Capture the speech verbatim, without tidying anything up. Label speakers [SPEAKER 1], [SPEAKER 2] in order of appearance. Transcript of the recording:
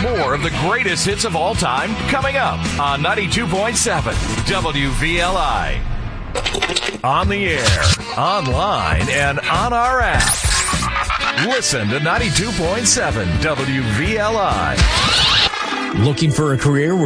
[SPEAKER 1] More of the greatest hits of all time coming up on ninety-two point seven W V L I. On the air, online, and on our app. Listen to ninety-two point seven W V L I.
[SPEAKER 2] Looking for a career where